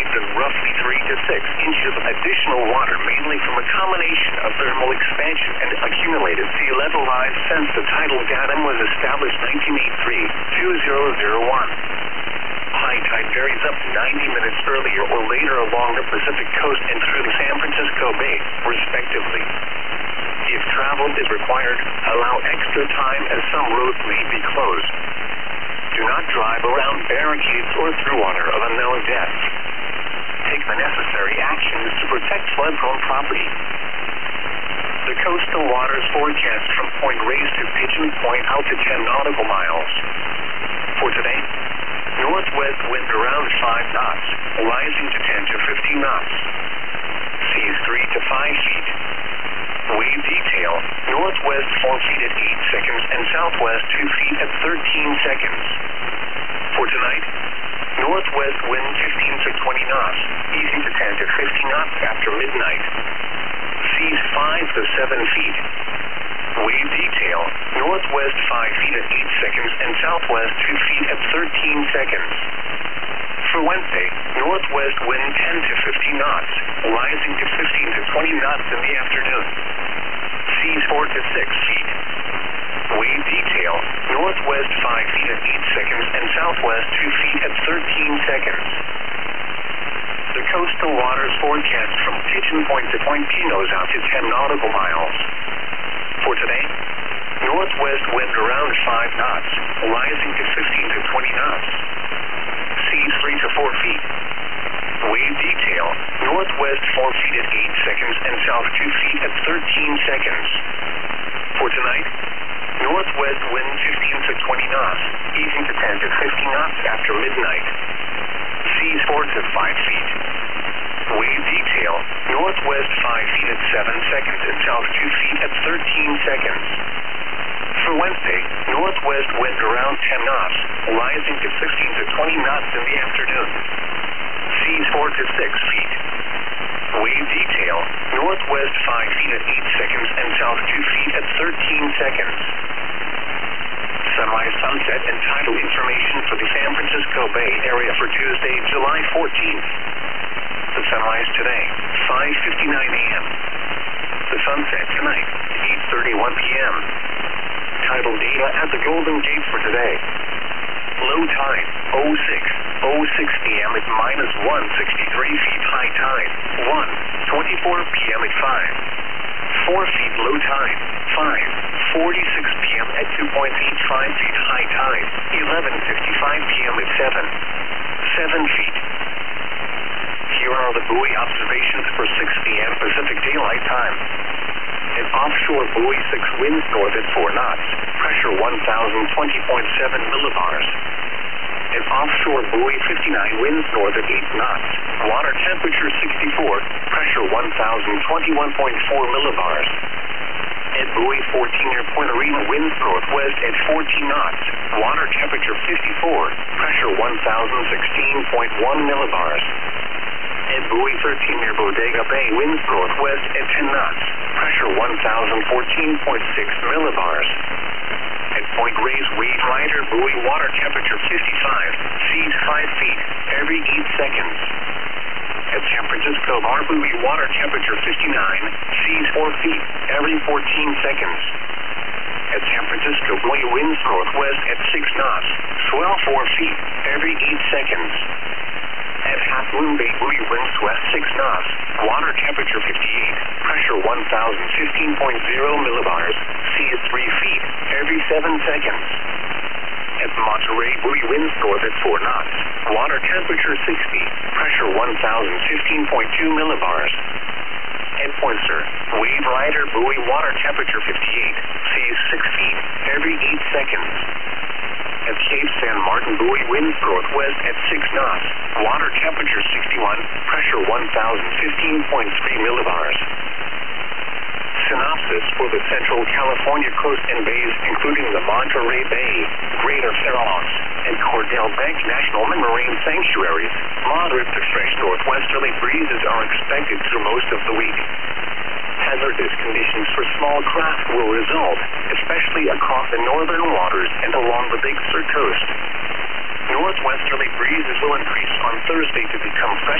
and roughly 3 to 6 inches of additional water, mainly from a combination of thermal expansion and accumulated sea level rise since the tidal datum was established 1983-2001. High tide varies up to 90 minutes earlier or later along the Pacific coast and through the San Francisco Bay, respectively. If travel is required, allow extra time as some roads may be closed. Do not drive around barricades or through water of unknown depth. Take the necessary actions to protect flood-prone property. The coastal waters forecast from Point Reyes to Pigeon Point out to 10 nautical miles. For today, northwest wind around 5 knots, rising to 10 to 15 knots. Seas 3 to 5 feet. Wave detail, northwest 4 feet at 8 seconds and southwest 2 feet at 13 seconds. For tonight, northwest wind 15 to 20 knots, easing to 10 to 15 knots after midnight. Seas 5 to 7 feet. Wave detail, northwest 5 feet at 8 seconds and southwest 2 feet at 13 seconds. For Wednesday, northwest wind 10 to 15 knots, rising to 15 to 20 knots in the afternoon. Seas 4 to 6 feet. Wave detail, northwest 5 feet at 8 seconds and southwest 2 feet at 13 seconds. The coastal waters forecast from Pigeon Point to Point Pinos out to 10 nautical miles. For today, northwest wind around 5 knots, rising to 15 to 20 knots. Seas 3 to 4 feet. Wave detail, northwest 4 feet at 8 seconds and south 2 feet at 13 seconds. For tonight, northwest wind 15 to 20 knots, easing to 10 to 15 knots after midnight. Seas 4 to 5 feet. Wave detail, northwest 5 feet at 7 seconds and south 2 feet at 13 seconds. For Wednesday, northwest wind around 10 knots, rising to 16 to 20 knots in the afternoon. Seas 4 to 6 feet. Wave detail, northwest 5 feet at 8 seconds and south 2 feet at 13 seconds. Sunrise, sunset, and tidal information for the San Francisco Bay Area for Tuesday, July 14th. The sunrise today, 5:59 a.m. The sunset tonight, 8:31 p.m. Tidal data at the Golden Gate for today. Low tide, 06 p.m. at minus 163 feet. High tide, 1:24 p.m. at 5. 4 feet low tide, 5:46 p.m. at 2.85 feet. High tide, 11:55 p.m. at 7 feet. Here are the buoy observations for 6 p.m. Pacific Daylight Time. An offshore buoy 6 winds north at 4 knots, pressure 1,020.7 millibars. An offshore buoy 59 winds north at 8 knots, water temperature 64, pressure 1,021.4 millibars. At buoy 14 near Point Arena winds northwest at 14 knots, water temperature 54, pressure 1,016.1 millibars. At buoy 13 near Bodega Bay winds northwest at 10 knots, pressure 1,014.6 millibars. At Point Reyes Wave Rider buoy water temperature 55, seas 5 feet every 8 seconds. At San Francisco Bar buoy water temperature 59, seas 4 feet every 14 seconds. At San Francisco buoy winds northwest at 6 knots, swell 4 feet every 8 seconds. At Half Moon Bay buoy winds west 6 knots, water temperature 58, pressure 1,015.0 millibars, seas 3 feet every 7 seconds. At Monterey buoy winds north at 4 knots, water temperature 60, pressure 1,015.2 millibars. At Point Sur, Wave Rider buoy water temperature 58, seas 6 feet every 8 seconds. At Cape San Martin buoy winds northwest at 6 knots, water temperature 61, pressure 1,015.3 millibars. Synopsis for the Central California coast and bays, including the Monterey Bay, Greater Fair Oaks, and Cordell Bank National Marine Sanctuaries. Moderate to fresh northwesterly breezes are expected through most of the week. Hazardous conditions for small craft will result, especially across the northern waters and along the Big Sur coast. Northwesterly breezes will increase on Thursday to become fresh